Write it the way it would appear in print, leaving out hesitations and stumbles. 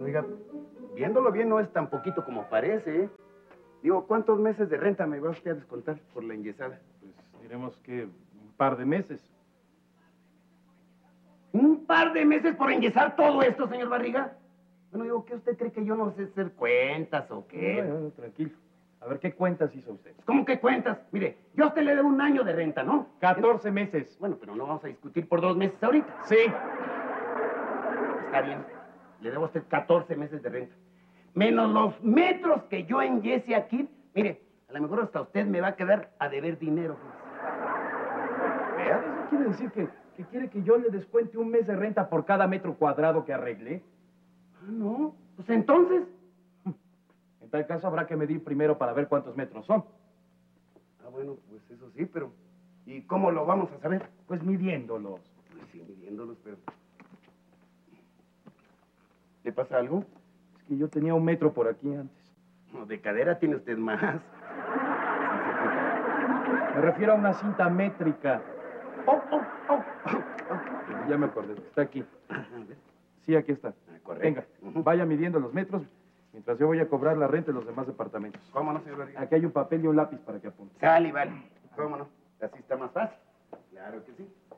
Oiga, viéndolo bien no es tan poquito como parece, ¿eh? Digo, ¿cuántos meses de renta me va usted a descontar por la enyesada? Pues diremos que un par de meses. ¿Un par de meses por enyesar todo esto, señor Barriga? Bueno, digo, ¿qué usted cree que yo no sé hacer cuentas o qué? Bueno, tranquilo. A ver, ¿qué cuentas hizo usted? ¿Cómo que cuentas? Mire, yo a usted le debo un año de renta, ¿no? 14 meses. Bueno, pero no vamos a discutir por 2 meses ahorita. Sí. Está bien. Le debo a usted 14 meses de renta. Menos los metros que yo enyese aquí. Mire, a lo mejor hasta usted me va a quedar a deber dinero. ¿Eso quiere decir que quiere que yo le descuente un mes de renta por cada metro cuadrado que arregle? Ah, no. Pues entonces. En tal caso habrá que medir primero para ver cuántos metros son. Ah, bueno, pues eso sí, pero ¿y cómo lo vamos a saber? Pues midiéndolos. Pues sí, midiéndolos, pero... ¿Le pasa algo? Es que yo tenía un metro por aquí antes. No, de cadera tiene usted más. Me refiero a una cinta métrica. Oh, oh, oh. Ya me acordé, está aquí. Sí, aquí está. Correcto. Venga, vaya midiendo los metros mientras yo voy a cobrar la renta en los demás departamentos. ¿Cómo no, señor Barriga? Aquí hay un papel y un lápiz para que apunte. Sale, vale. ¿Cómo no? Así está más fácil. Claro que sí.